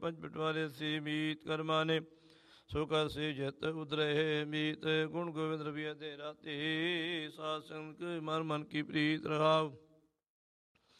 ਪੰਜ ਪਟਵਾਰੇ ਸੀ ਮੀਤ ਕਰਮਾਨੇ ਸੋ ਕਰ ਸੇ ਜਿਤ ਉਦਰੇ ਮੀਤ ਗੁਣ ਗੋਬਿੰਦ ਰਵਿਆ ਦੇ ਰਾਤੇ ਸਾਧ ਸੰਗ ਮਨ ਮਨ ਕੀ ਪ੍ਰੀਤ ਰਹਾਵ।